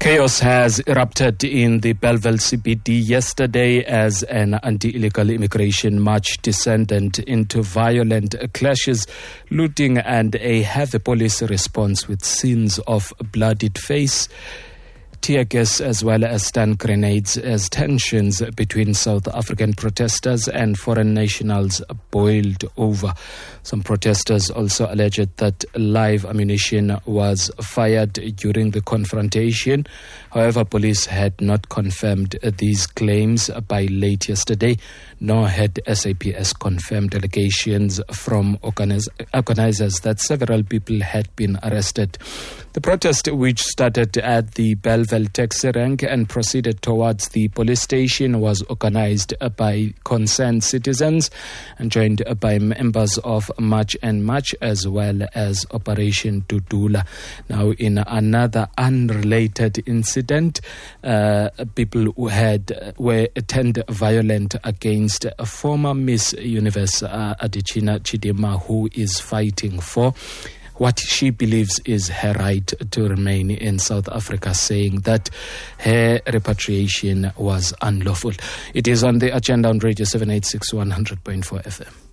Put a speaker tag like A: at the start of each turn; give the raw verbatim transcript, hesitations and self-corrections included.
A: Chaos has erupted in the Bellville C B D yesterday as an anti-illegal immigration march descended into violent clashes, looting and a heavy police response with scenes of bloodied face, tear gas as well as stun grenades as tensions between South African protesters and foreign nationals boiled over. Some protesters also alleged that live ammunition was fired during the confrontation. However, police had not confirmed these claims by late yesterday, nor had S A P S confirmed allegations from organiz- organizers that several people had been arrested. The protest, which started at the Bellville taxi rank and proceeded towards the police station, was organized by concerned citizens and joined by members of March and March as well as Operation Dudula. Now, in another unrelated incident, uh, people who had were turned violent against a former Miss Universe, uh, Adichina Chidima, who is fighting for what she believes is her right to remain in South Africa, saying that her repatriation was unlawful. It is on the agenda on Radio seven eight six one hundred point four F M.